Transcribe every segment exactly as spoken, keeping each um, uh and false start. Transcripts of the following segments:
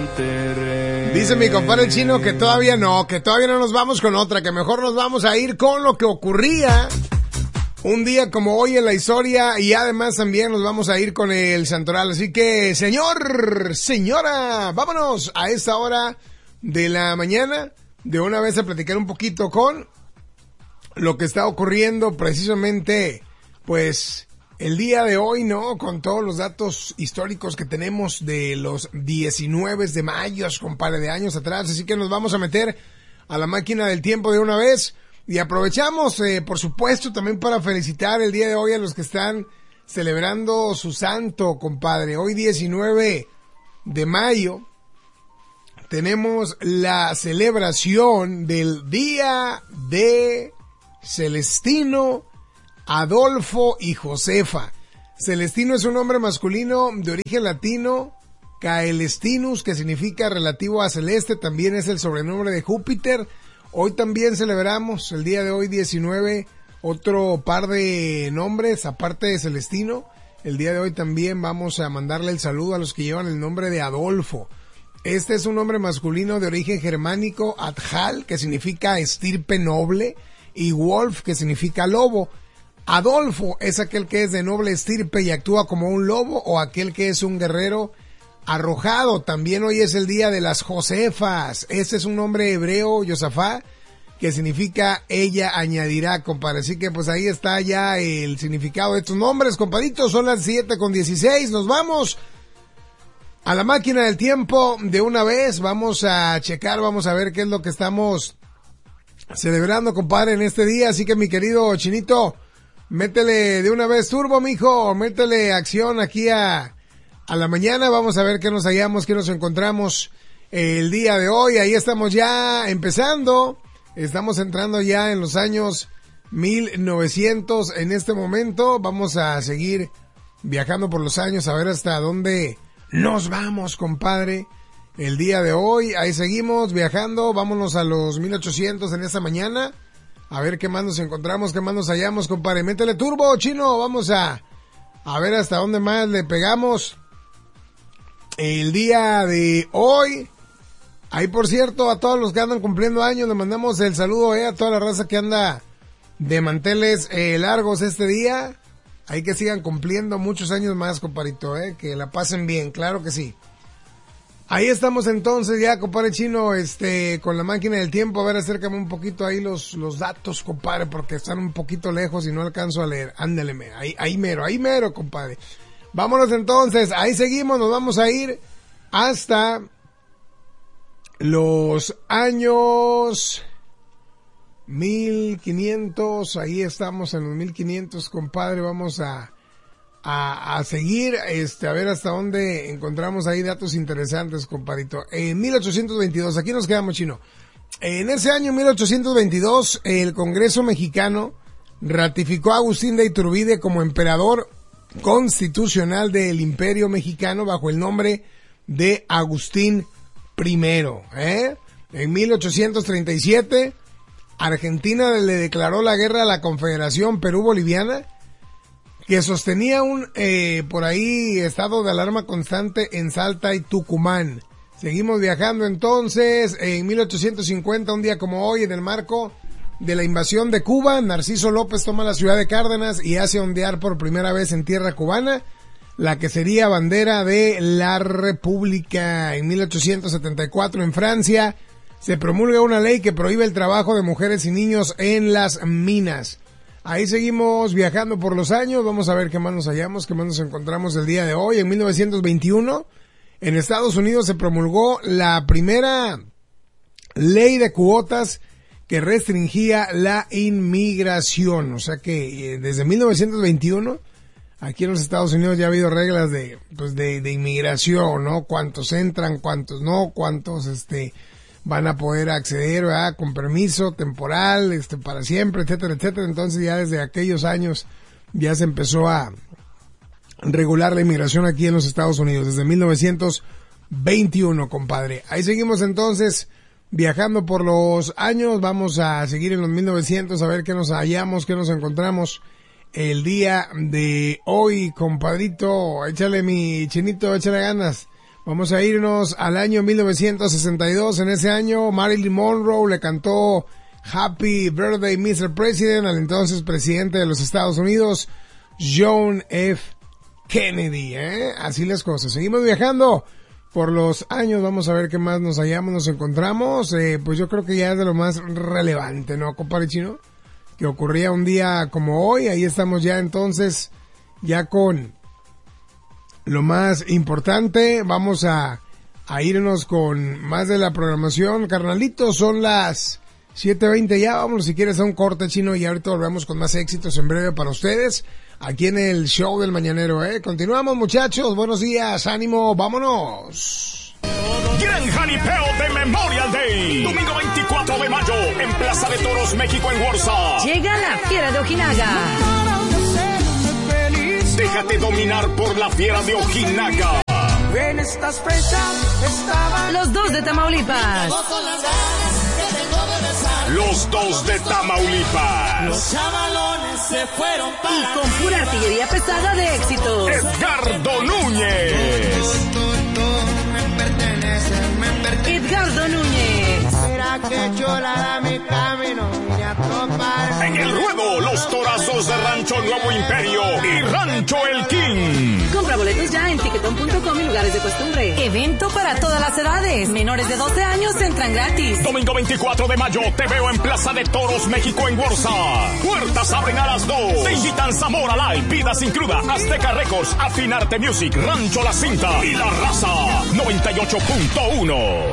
Monterrey. Dice mi compadre el chino que todavía no, que todavía no nos vamos con otra, que mejor nos vamos a ir con lo que ocurría un día como hoy en la historia, y además también nos vamos a ir con el santoral. Así que, señor, señora, vámonos a esta hora de la mañana de una vez a platicar un poquito con lo que está ocurriendo precisamente, pues, el día de hoy, ¿no? Con todos los datos históricos que tenemos de los diecinueve de mayo, compadre, de años atrás. Así que nos vamos a meter a la máquina del tiempo de una vez. Y aprovechamos, eh, por supuesto, también para felicitar el día de hoy a los que están celebrando su santo, compadre. Hoy diecinueve de mayo tenemos la celebración del Día de Celestino, Adolfo y Josefa. Celestino es un nombre masculino de origen latino. Caelestinus, que significa relativo a celeste, también es el sobrenombre de Júpiter. Hoy también celebramos el día de hoy diecinueve otro par de nombres aparte de Celestino. El día de hoy también vamos a mandarle el saludo a los que llevan el nombre de Adolfo. Este es un nombre masculino de origen germánico, Adjal, que significa estirpe noble, y Wolf, que significa lobo. Adolfo es aquel que es de noble estirpe y actúa como un lobo, o aquel que es un guerrero arrojado. También hoy es el día de las Josefas. Este es un nombre hebreo, Yosafá, que significa ella añadirá, compadre. Así que pues ahí está ya el significado de estos nombres, compadritos. Son las siete con dieciséis. Nos vamos a la máquina del tiempo de una vez. Vamos a checar, vamos a ver qué es lo que estamos celebrando, compadre, en este día. Así que, mi querido Chinito, métele de una vez turbo, mijo. Métele acción aquí a... a la mañana. Vamos a ver qué nos hallamos, qué nos encontramos el día de hoy. Ahí estamos ya empezando. Estamos entrando ya en los años mil novecientos en este momento. Vamos a seguir viajando por los años a ver hasta dónde nos vamos, compadre. El día de hoy, ahí seguimos viajando. Vámonos a los mil ochocientos en esta mañana. A ver qué más nos encontramos, qué más nos hallamos, compadre. Métele turbo, chino. Vamos a, a ver hasta dónde más le pegamos. El día de hoy, ahí por cierto, a todos los que andan cumpliendo años, le mandamos el saludo eh, a toda la raza que anda de manteles eh, largos este día. Hay que sigan cumpliendo muchos años más, compadrito, eh, que la pasen bien, claro que sí. Ahí estamos entonces ya, compadre chino, este, con la máquina del tiempo. A ver, acércame un poquito ahí los, los datos, compadre, porque están un poquito lejos y no alcanzo a leer. Ándale, ahí, ahí mero, ahí mero, compadre. Vámonos entonces, ahí seguimos, nos vamos a ir hasta los años mil quinientos, ahí estamos en los mil quinientos, compadre. Vamos a, a, a seguir, este, a ver hasta dónde encontramos ahí datos interesantes, compadrito. En mil ochocientos veintidós, aquí nos quedamos, chino. En ese año mil ochocientos veintidós, el Congreso mexicano ratificó a Agustín de Iturbide como emperador constitucional del Imperio Mexicano bajo el nombre de Agustín primero, ¿eh? En mil ochocientos treinta y siete, Argentina le declaró la guerra a la Confederación Perú-Boliviana, que sostenía un, eh, por ahí, estado de alarma constante en Salta y Tucumán. Seguimos viajando entonces. En mil ochocientos cincuenta, un día como hoy, en el marco de la invasión de Cuba, Narciso López toma la ciudad de Cárdenas y hace ondear por primera vez en tierra cubana la que sería bandera de la República. En mil ochocientos setenta y cuatro, en Francia, se promulga una ley que prohíbe el trabajo de mujeres y niños en las minas. Ahí seguimos viajando por los años. Vamos a ver qué más nos hallamos, qué más nos encontramos el día de hoy. En mil novecientos veintiuno, en Estados Unidos se promulgó la primera ley de cuotas que restringía la inmigración. O sea que eh, desde mil novecientos veintiuno, aquí en los Estados Unidos ya ha habido reglas de, pues de, de inmigración, ¿no? Cuántos entran, cuántos no, cuántos, este, van a poder acceder, ¿verdad? Con permiso temporal, este, para siempre, etcétera, etcétera. Entonces ya desde aquellos años ya se empezó a regular la inmigración aquí en los Estados Unidos, desde mil novecientos veintiuno, compadre. Ahí seguimos entonces viajando por los años. Vamos a seguir en los mil novecientos a ver qué nos hallamos, qué nos encontramos el día de hoy, compadrito. Échale, mi chinito, échale ganas. Vamos a irnos al año mil novecientos sesenta y dos. En ese año, Marilyn Monroe le cantó Happy Birthday, mister President, al entonces presidente de los Estados Unidos, John F. Kennedy, ¿eh? Así las cosas. Seguimos viajando por los años, vamos a ver qué más nos hallamos, nos encontramos. Eh, pues yo creo que ya es de lo más relevante, ¿no, compadre Chino? Que ocurría un día como hoy. Ahí estamos ya entonces, ya con lo más importante. Vamos a, a irnos con más de la programación. Carnalitos, son las siete veinte ya. Vámonos si quieres a un corte, Chino, y ahorita volvemos con más éxitos en breve para ustedes. Aquí en el show del Mañanero, ¿eh? Continuamos, muchachos. Buenos días, ánimo, vámonos. Gran Janipeo de Memorial Day. Domingo veinticuatro de mayo, en Plaza de Toros, México, en Warsaw. Llega la Fiera de Ojinaga. Déjate dominar por la Fiera de Ojinaga. En estas fechas estaban Los dos de Tamaulipas. Los dos de Tamaulipas. Los chavalones se fueron para Y con pura artillería pesada de éxitos. Edgardo Núñez. Edgardo Núñez. Mira que chulada mi camino vine a topar. En el ruedo, los torazos de Rancho Nuevo Imperio y Rancho El King. Compra boletos ya en tiquetón punto com y lugares de costumbre. Evento para todas las edades. Menores de doce años entran gratis. Domingo veinticuatro de mayo, te veo en Plaza de Toros, México, en Warsaw. Puertas abren a las dos. Te invitan Zamora Live, Vida Sin Cruda, Azteca Records, Afinarte Music, Rancho La Cinta y La Raza noventa y ocho punto uno.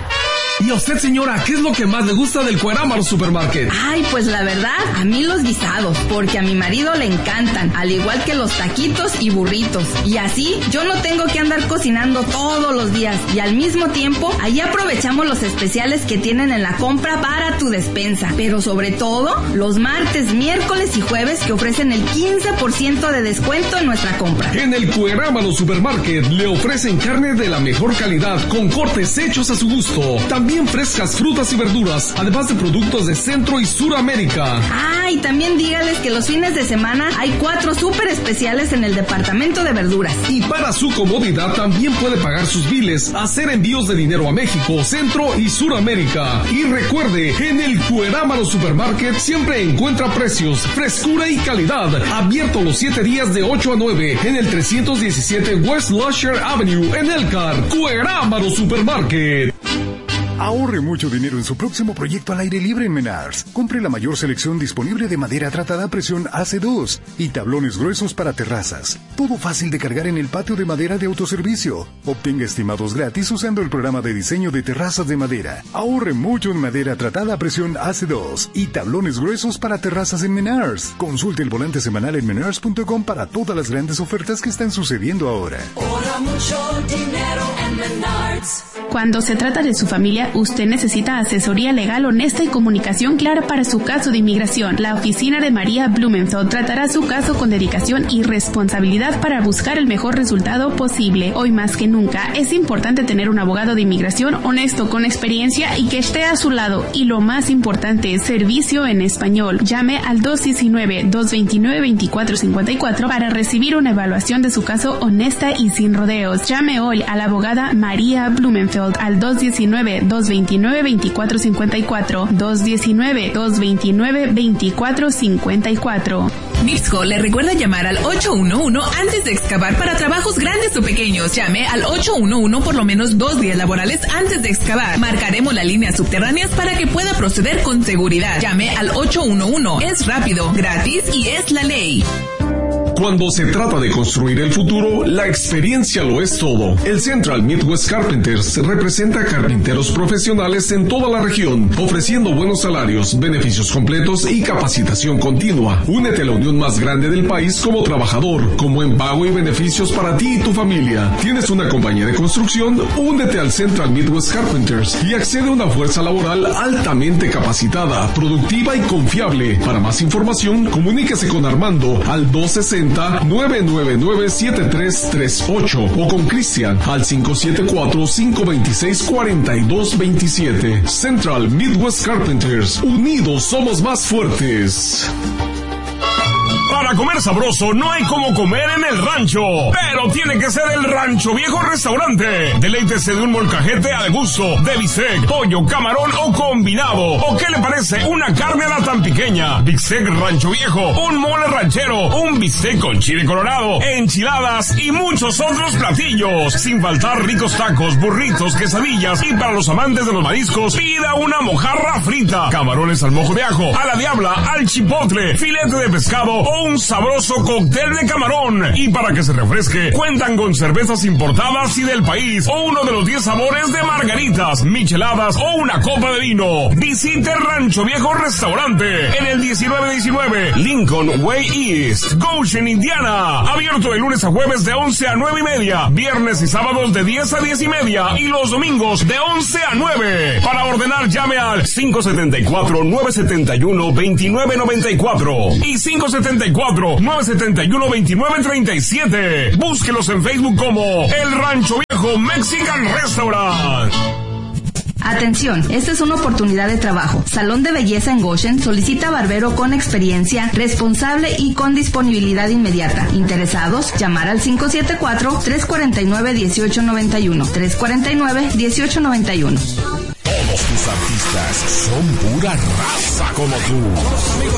Y a usted, señora, ¿qué es lo que más le gusta del Cuerámaro Supermarket? Ay, pues la verdad, a mí los guisados, porque a mi marido le encantan, al igual que los taquitos y burritos. Y así, yo no tengo que andar cocinando todos los días. Y al mismo tiempo, ahí aprovechamos los especiales que tienen en la compra para tu despensa. Pero sobre todo, los martes, miércoles y jueves que ofrecen el quince por ciento de descuento en nuestra compra. En el Cuerámaro Supermarket le ofrecen carne de la mejor calidad con cortes hechos a su gusto. También frescas frutas y verduras, además de productos de Centro y Suramérica. Ah, y también dígales que los fines de semana hay cuatro súper especiales en el departamento de verduras. Y para su comodidad también puede pagar sus biles, hacer envíos de dinero a México, Centro y Suramérica. Y recuerde, en el Cuerámaro Supermarket siempre encuentra precios, frescura y calidad. Abierto los siete días de ocho a nueve en el trescientos diecisiete West Lusher Avenue en Elkhart. Cuerámaro Supermarket. Ahorre mucho dinero en su próximo proyecto al aire libre en Menards. Compre la mayor selección disponible de madera tratada a presión A C dos y tablones gruesos para terrazas. Todo fácil de cargar en el patio de madera de autoservicio. Obtenga estimados gratis usando el programa de diseño de terrazas de madera. Ahorre mucho en madera tratada a presión A C dos y tablones gruesos para terrazas en Menards. Consulte el volante semanal en menards punto com para todas las grandes ofertas que están sucediendo ahora. Ahorra mucho dinero en Menards. Cuando se trata de su familia, usted necesita asesoría legal honesta y comunicación clara para su caso de inmigración. La oficina de María Blumenfeld tratará su caso con dedicación y responsabilidad para buscar el mejor resultado posible. Hoy más que nunca, es importante tener un abogado de inmigración honesto, con experiencia y que esté a su lado. Y lo más importante, servicio en español. Llame al dos uno nueve, dos dos nueve, dos cuatro cinco cuatro para recibir una evaluación de su caso honesta y sin rodeos. Llame hoy a la abogada María Blumenfeld al dos uno nueve, dos dos nueve, dos cuatro cinco cuatro, dos uno nueve, dos dos nueve, dos cuatro cinco cuatro. Mixco le recuerda llamar al ocho uno uno antes de excavar para trabajos grandes o pequeños. Llame al ocho uno uno por lo menos dos días laborales antes de excavar. Marcaremos las líneas subterráneas para que pueda proceder con seguridad. Llame al ocho uno uno. Es rápido, gratis y es la ley. Cuando se trata de construir el futuro, la experiencia lo es todo. El Central Midwest Carpenters representa carpinteros profesionales en toda la región, ofreciendo buenos salarios, beneficios completos y capacitación continua. Únete a la unión más grande del país como trabajador, con buen pago y beneficios para ti y tu familia. ¿Tienes una compañía de construcción? Únete al Central Midwest Carpenters y accede a una fuerza laboral altamente capacitada, productiva y confiable. Para más información, comuníquese con Armando al dos sesenta, nueve nueve nueve, siete tres tres ocho o con Cristian al cinco siete cuatro, cinco dos seis, cuatro dos dos siete. Central Midwest Carpenters. Unidos somos más fuertes. Para Para comer sabroso no hay como comer en el rancho, pero tiene que ser el Rancho Viejo Restaurante. Deleítese de un molcajete al gusto, de bistec, pollo, camarón o combinado. ¿O qué le parece una carne a la tampiqueña? Bistec Rancho Viejo, un mole ranchero, un bistec con chile colorado, enchiladas y muchos otros platillos. Sin faltar ricos tacos, burritos, quesadillas y para los amantes de los mariscos, pida una mojarra frita, camarones al mojo de ajo, a la diabla, al chipotle, filete de pescado o un sabroso cóctel de camarón. Y para que se refresque, cuentan con cervezas importadas y del país o uno de los diez sabores de margaritas, micheladas o una copa de vino. Visite Rancho Viejo Restaurante en el diecinueve diecinueve Lincoln Way East, Goshen, Indiana. Abierto de lunes a jueves de once a nueve y media, viernes y sábados de diez a diez y media y los domingos de once a nueve. Para ordenar llame al cinco siete cuatro, nueve siete uno, dos nueve nueve cuatro y cinco siete cuatro, nueve siete uno, dos nueve tres siete. Búsquelos en Facebook como El Rancho Viejo Mexican Restaurant. Atención, esta es una oportunidad de trabajo. Salón de Belleza en Goshen solicita barbero con experiencia, responsable y con disponibilidad inmediata. ¿Interesados? Llamar al cinco siete cuatro, tres cuatro nueve, uno ocho nueve uno, tres cuatro nueve, uno ocho nueve uno. Todos tus artistas son pura raza como tú.